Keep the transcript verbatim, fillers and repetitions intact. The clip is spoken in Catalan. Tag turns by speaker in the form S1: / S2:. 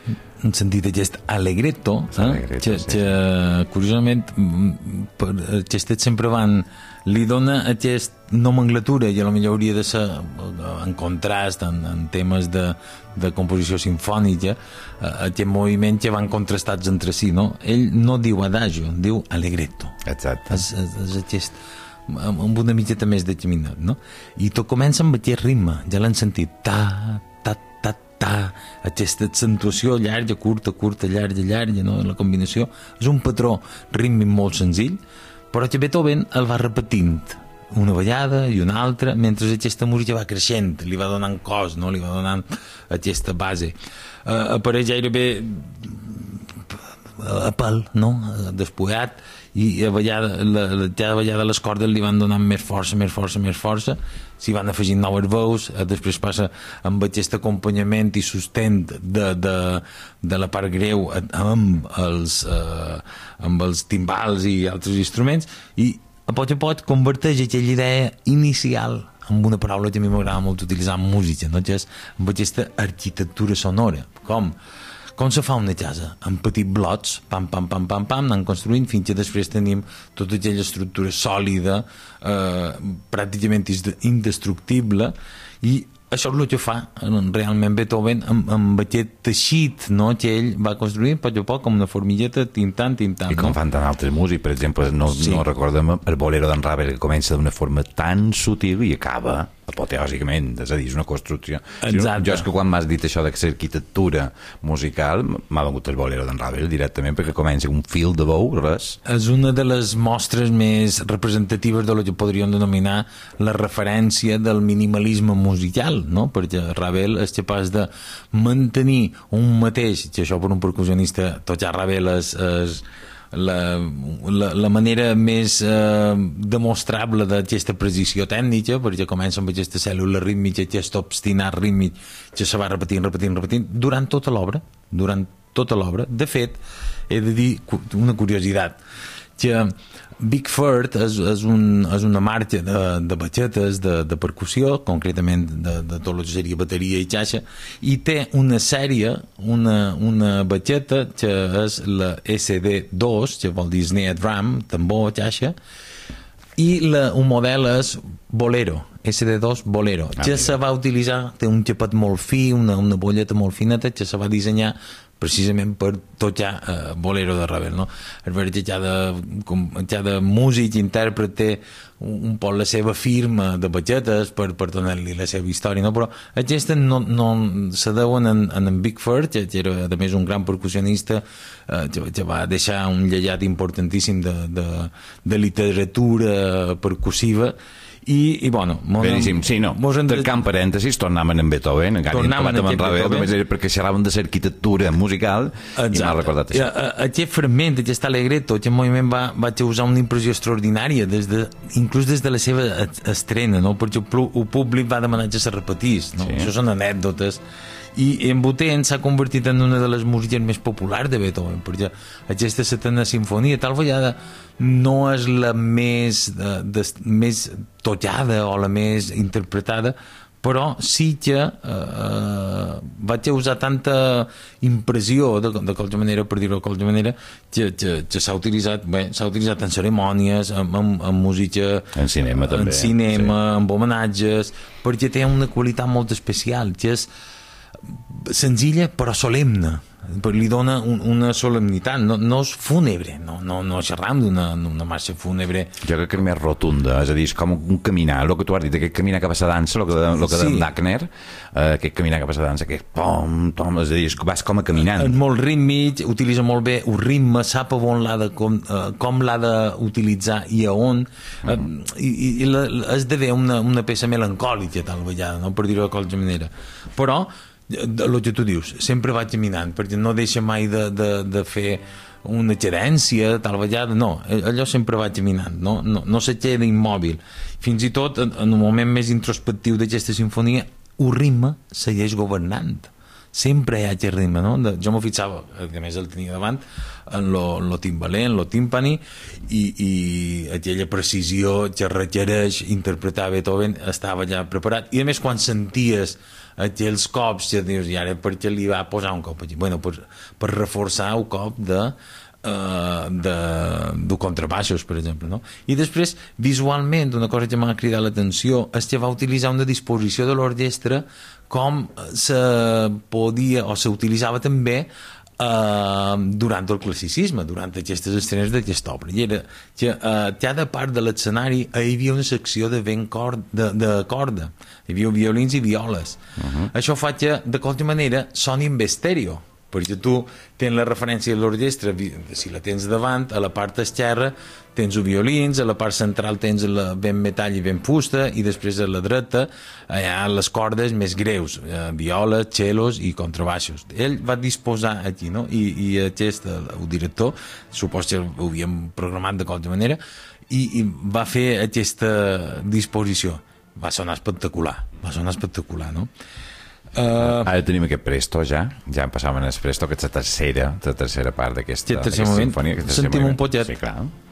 S1: en sentit aquest allegretto, eh? que,
S2: sí.
S1: que curiosament aquestes sempre van li dona aquesta nomenclatura i a lo millor hauria de ser en contrast en, en temes de, de composició sinfònica, eh, aquest moviment que van contrastats entre si, no? Ell no diu adagio, diu allegretto.
S2: Exacte.
S1: És, és, és aquest amb una mitjeta més de caminat, no? I tot comença amb aquest ritme, ja l'han sentit, ta, ta, ta, ta, aquesta accentuació llarga, curta, curta, llarga, llarga, no? La combinació és un patró rítmic molt senzill, però que Beethoven el va repetint una vegada i una altra, mentre aquesta música va creixent, li va donant cos, no? Li va donant aquesta base. Uh, apareix gairebé a pèl, no? Despullat, i a vegada, la, la, cada vegada les cordes li van donant més força, més força, més força, s'hi van afegint noves veus, després passa amb aquest acompanyament i sostén de, de, de la part greu amb els, eh, amb els timbals i altres instruments, i a poc a poc converteix aquella idea inicial amb una paraula que a mi m'agrada molt utilitzar en música, no? Que és amb aquesta arquitectura sonora, com com se fa una casa, amb petits blocs, pam, pam, pam, pam, pam, anant construint fins que després tenim tota aquella estructura sòlida, eh, pràcticament indestructible, i això és el que fa realment Beethoven amb, amb aquest teixit, no?, que ell va construir a poc a poc com una formigueta, tintant, tintant.
S2: I com
S1: no?
S2: fan tant altres músics, per exemple, no, sí. no recordem el bolero d'en Ravel, que comença d'una forma tan sutil i acaba apoteòsicament, és a dir, és una construcció.
S1: Exacte.
S2: Jo és que quan m'has dit això de l'arquitectura musical m'ha vengut el bolero d'en Ravel directament, perquè comença un fil de veu, res.
S1: És una de les mostres més representatives de lo que podríem denominar la referència del minimalisme musical, no? Perquè Ravel és capaç de mantenir un mateix, que això per un percussionista tocar Ravel és, és La, la, la manera més eh, demostrable d'aquesta precisió tècnica, perquè comença amb aquesta cèl·lula rítmica, aquest obstinat rítmic que se va repetint, repetint, repetint durant tota l'obra, durant tota l'obra. De fet, he de dir una curiositat, que Big Furt és, és, un, és una marca de, de batxetes, de, de percussió, concretament de, de tot el que seria bateria i xaixa, i té una sèrie, una, una batxeta que és la S D dos, que vol dir snare drum, tambor, xaixa, i la, un model és Bolero, S D dos Bolero, ah, que mira. Se va utilitzar, té un xapet molt fi, una, una bolleta molt fineta, que se va dissenyar precisament per tocar uh, Bolero de Ravel, no? És veritat que cada, cada músic, intèrpret té un, un poc la seva firma de batxetes per, per donar-li la seva història, no? Però aquestes no, no se deuen en, en, en Big Furt, que era a més un gran percussionista, uh, que, que va deixar un llegat importantíssim de, de, de literatura percussiva. I, i bueno,
S2: beníssim, sí, no, tancant parèntesis, tornàvem en Beethoven, encara hem parlat amb en Ravel, només era perquè xerraven de l'arquitectura musical. Exacte. I m'ha recordat això.
S1: Aquest fragment, aquest allegretto, aquest moviment va, va causar una impressió extraordinària, des de, inclús des de la seva estrena, no? Perquè el públic va demanar que se repetís, no? Sí. Això són anècdotes. I en Boten s'ha convertit en una de les músiques més populars de Beethoven, perquè aquesta setena sinfonia tal vegada no és la més, de, de, més tocada o la més interpretada, però sí que eh, va causar tanta impressió de, de qualque manera, per dir-ho de qualque manera, que, que, que s'ha utilitzat, bé, s'ha utilitzat en cerimònies, en, en, en música,
S2: en cinema també,
S1: en cinema,
S2: sí.
S1: en homenatges, perquè té una qualitat molt especial, que és senzilla però solemne, li dona un, una solemnitat, no, no és fúnebre, no, no, no xerram d'una una marxa fúnebre.
S2: Jo crec que és més rotunda, és a dir, és com un caminar, el que tu has dit, aquest caminar cap a la dansa, el que, el que sí. de Wagner, eh, aquest caminar cap a la dansa, aquest pom, tom, és a dir, vas com a caminant.
S1: És molt rítmic, utilitza molt bé un ritme, sap on l'ha de, com, eh, com l'ha d'utilitzar i a on, eh, mm. i, i la, esdevé una, una peça melancòlica tal vegada, no? Per dir-ho de qualque manera. Però el que tu dius, sempre va caminant, perquè no deixa mai de, de, de fer una gerència, tal vegada, no, allò sempre va caminant, no, no, no se queda immòbil. Fins i tot, en, en un moment més introspectiu d'aquesta sinfonia, un ritme segueix governant. Sempre hi ha aquest ritme, no? De, jo m'ho fixava, que a més el tenia davant, en lo, en lo timbaler, en lo timpani, i, i aquella precisió que requereix interpretar Beethoven estava ja preparat. I a més, quan senties aquells cops que dius, i ara per què li va posar un cop aquí? Bueno, per, per reforçar el cop de Uh, de, de contrabaixos, per exemple, no? I després, visualment, una cosa que m'ha cridat l'atenció és que va utilitzar una disposició de l'orquestra com se podia o s'utilitzava també uh, durant el classicisme, durant aquestes estrenes d'aquesta obra. I era que uh, cada part de l'escenari hi havia una secció de vent cord, de, de corda, hi havia violins i violes. Uh-huh. Això fa que, de qualsevol manera, sonin bé estèreo, perquè tu tens la referència de l'orquestra, si la tens davant, a la part esquerra tens els violins, a la part central tens el ben metall i ben fusta, i després a la dreta hi ha les cordes més greus, eh, violes, cellos i contrabaixos. Ell va disposar aquí, no? I, i aquest, el director, supos que ho havíem programat de qualsevol manera, i, i va fer aquesta disposició. Va sonar espectacular, va sonar espectacular, no?
S2: Uh, ara tenim aquest Presto ja ja en passàvem en el Presto, que és la tercera la tercera part d'aquesta
S1: sinfonia. Sentim un poquet.
S2: Sí, clar.